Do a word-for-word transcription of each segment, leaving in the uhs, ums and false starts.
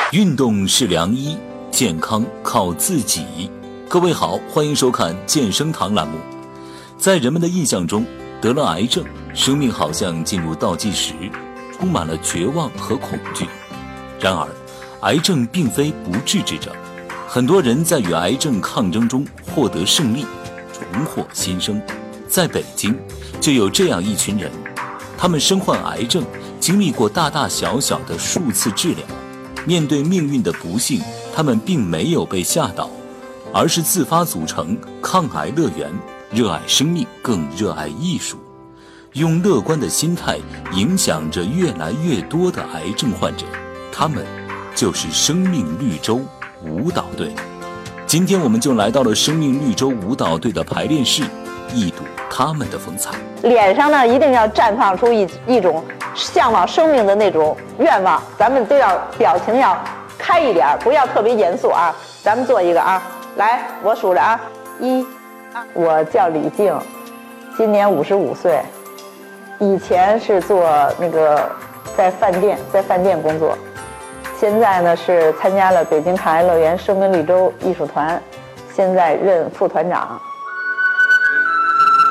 运动是良医，健康靠自己。各位好，欢迎收看健生堂栏目。在人们的印象中，得了癌症，生命好像进入倒计时，充满了绝望和恐惧。然而，癌症并非不治之症，很多人在与癌症抗争中获得胜利，重获新生。在北京，就有这样一群人，他们身患癌症，经历过大大小小的数次治疗。面对命运的不幸，他们并没有被吓倒，而是自发组成抗癌乐园，热爱生命，更热爱艺术，用乐观的心态影响着越来越多的癌症患者。他们就是生命绿洲舞蹈队。今天我们就来到了生命绿洲舞蹈队的排练室，一睹他们的风采。 脸上呢，一定要绽放出一一种向往生命的那种愿望，咱们都要表情要开一点，不要特别严肃啊。咱们做一个啊，来，我数着啊，一，我叫李静，今年五十五岁，以前是做那个在饭店，在饭店工作，现在呢是参加了北京抗癌乐园生命绿洲艺术团，现在任副团长。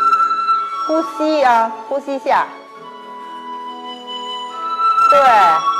呼吸啊，呼吸下。对。